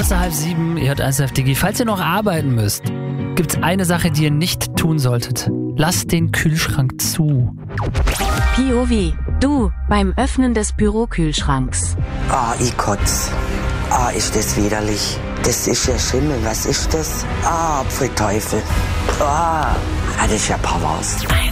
Kurz nach 6:30, ihr hört 1 Digi. Falls ihr noch arbeiten müsst, gibt's eine Sache, die ihr nicht tun solltet. Lasst den Kühlschrank zu. POV, du beim Öffnen des Bürokühlschranks. Ich kotz. Ist das widerlich. Das ist ja Schimmel. Was ist das? Apfelteufel. Das ist ja pervers.